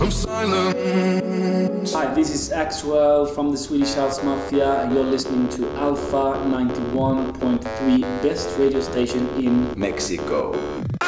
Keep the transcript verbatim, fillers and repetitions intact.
of silence. Hi, this is Axwell from the Swedish House Mafia. You're listening to Alpha ninety-one point three, best radio station in Mexico.